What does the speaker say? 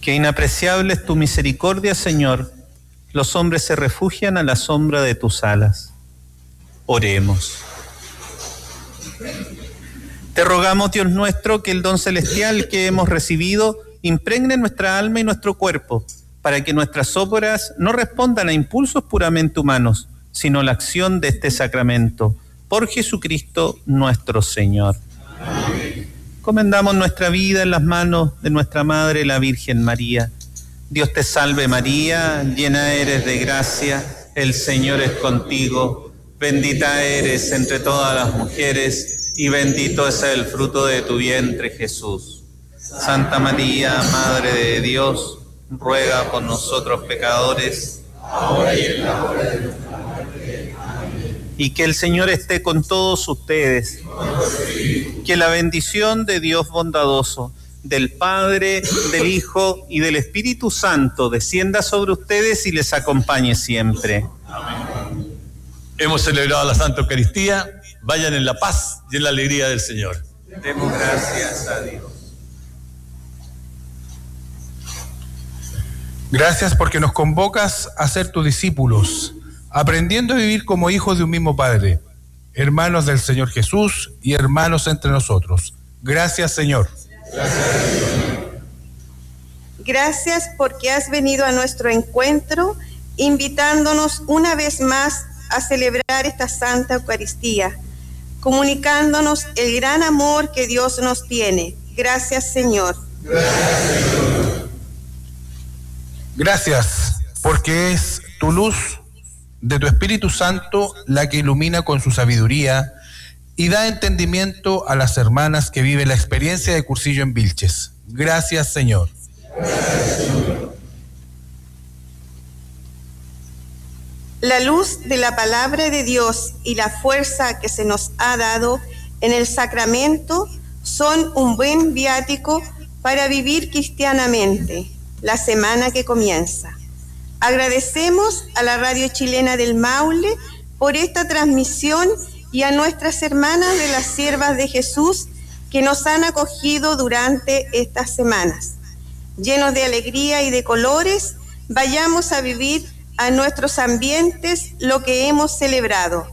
Qué inapreciable es tu misericordia, Señor. Los hombres se refugian a la sombra de tus alas. Oremos. Te rogamos, Dios nuestro, que el don celestial que hemos recibido impregne nuestra alma y nuestro cuerpo, para que nuestras obras no respondan a impulsos puramente humanos, sino a la acción de este sacramento. Por Jesucristo nuestro Señor. Amén. Comendamos nuestra vida en las manos de nuestra Madre, la Virgen María. Dios te salve María, llena eres de gracia, el Señor es contigo. Bendita eres entre todas las mujeres y bendito es el fruto de tu vientre, Jesús. Santa María, Madre de Dios, ruega por nosotros pecadores, ahora y en la hora de nuestra muerte. Amén. Y que el Señor esté con todos ustedes. Que la bendición de Dios bondadoso, del Padre, del Hijo y del Espíritu Santo descienda sobre ustedes y les acompañe siempre. Amén. Hemos celebrado la Santa Eucaristía. Vayan en la paz y en la alegría del Señor. Demos gracias a Dios. Gracias porque nos convocas a ser tus discípulos, aprendiendo a vivir como hijos de un mismo Padre, hermanos del Señor Jesús y hermanos entre nosotros. Gracias, Señor. Gracias porque has venido a nuestro encuentro, invitándonos una vez más a celebrar esta Santa Eucaristía, comunicándonos el gran amor que Dios nos tiene. Gracias, Señor. Gracias, Señor. Gracias, porque es tu luz de tu Espíritu Santo la que ilumina con su sabiduría y da entendimiento a las hermanas que viven la experiencia de Cursillo en Vilches. Gracias, Señor. Gracias, Señor. La luz de la palabra de Dios y la fuerza que se nos ha dado en el sacramento son un buen viático para vivir cristianamente la semana que comienza. Agradecemos a la Radio Chilena del Maule por esta transmisión y a nuestras hermanas de las Siervas de Jesús que nos han acogido durante estas semanas. Llenos de alegría y de colores, vayamos a vivir a nuestros ambientes lo que hemos celebrado.